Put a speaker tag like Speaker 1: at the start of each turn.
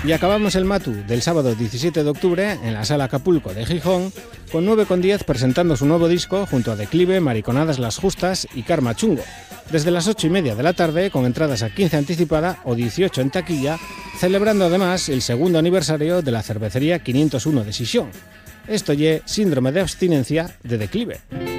Speaker 1: Y acabamos el Matu del sábado 17 de octubre en la Sala Acapulco de Gijón, con 9,10 presentando su nuevo disco junto a Declive, Mariconadas las Justas y Karma Chungo. Desde las 8:30 de la tarde, con entradas a 15 anticipada o 18 en taquilla, celebrando además el segundo aniversario de la cervecería 501 de Xixón. Esto ye Síndrome de abstinencia de Declive.